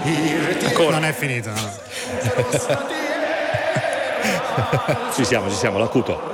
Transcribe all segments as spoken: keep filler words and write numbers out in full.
Ancora. Non è finita. No. Ci siamo, ci siamo, l'acuto.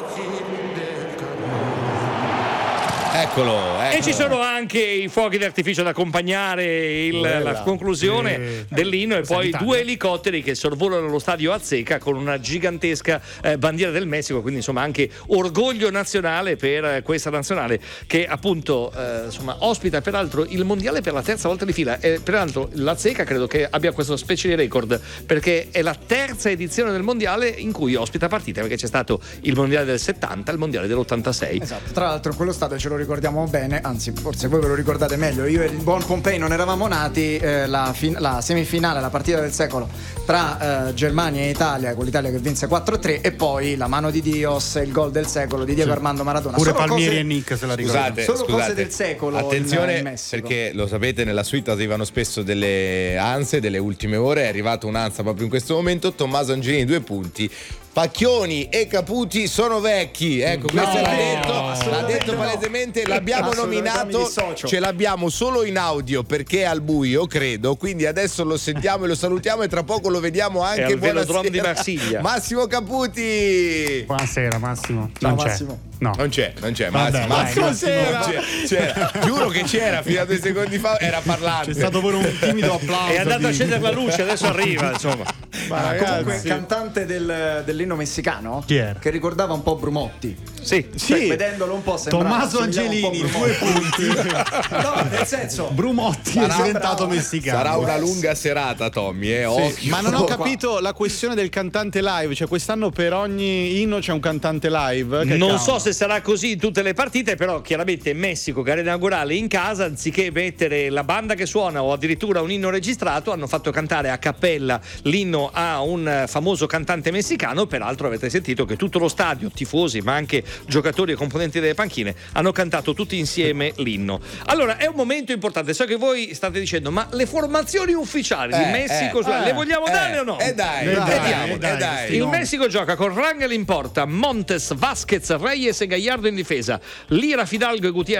Eccolo, eccolo. E ci sono anche i fuochi d'artificio da accompagnare il, la conclusione eh, dell'inno e poi due elicotteri che sorvolano lo stadio Azteca con una gigantesca eh, bandiera del Messico, quindi insomma anche orgoglio nazionale per eh, questa nazionale che appunto eh, insomma ospita peraltro il mondiale per la terza volta di fila e peraltro l'Azteca credo che abbia questo specie di record perché è la terza edizione del mondiale in cui ospita partite, perché c'è stato il mondiale del settanta, il mondiale dell'ottantasei. Esatto, tra l'altro quello stadio ce lo ricordiamo bene, anzi forse voi ve lo ricordate meglio, io e il buon Pompei non eravamo nati, eh, la, fin- la semifinale, la partita del secolo tra eh, Germania e Italia, con l'Italia che vinse quattro a tre e poi la mano di Dios e il gol del secolo di Diego sì. Armando Maradona. Pure solo Palmieri cose, e Nick se la ricordano. Scusate, solo scusate. cose del secolo. Attenzione, in, in Messico. perché lo sapete, nella suite arrivano spesso delle anse delle ultime ore, è arrivata un'ansa proprio in questo momento. Tommaso Angelini due punti. Pacchioni e Caputi sono vecchi, ecco, no, questo l'ha no, detto, l'ha detto palesemente, no. L'abbiamo nominato, ce l'abbiamo solo in audio perché è al buio, credo, quindi adesso lo sentiamo e lo salutiamo e tra poco lo vediamo anche. È al Velodrome di Marsiglia. Massimo Caputi. Buonasera Massimo. Ciao, non c'è. Massimo. No. Non c'è, non c'è. Vabbè, Massimo, dai, Massimo Massimo, c'era, c'era. Giuro che c'era fino a due secondi fa, era parlante. C'è stato pure un timido applauso. È andato di... a accendere la luce, adesso arriva, insomma. Ma comunque cantante del, dell'inno messicano chi era? che ricordava un po' Brumotti. Sì, cioè, sì. vedendolo un po' sembrava Tommaso Angelini, due punti. No, nel senso Brumotti sarà, è diventato messicano. Sarà una lunga serata, Tommy, eh? Sì, ma non ho capito la questione del cantante live, cioè quest'anno per ogni inno c'è un cantante live. Che non cavolo. so se sarà così in tutte le partite, però chiaramente in Messico, gara inaugurale in casa, anziché mettere la banda che suona o addirittura un inno registrato, hanno fatto cantare a cappella l'inno a un famoso cantante messicano. Peraltro avete sentito che tutto lo stadio, tifosi ma anche giocatori e componenti delle panchine, hanno cantato tutti insieme l'inno. Allora è un momento importante, so che voi state dicendo ma le formazioni ufficiali eh, di Messico eh, le vogliamo eh, dare o no? Eh dai, eh, dai, vediamo, eh, dai, eh, dai. Il Messico gioca con Rangel in porta, Montes, Vasquez, Reyes e Gallardo in difesa, Lira, Fidalgo e Gutierrez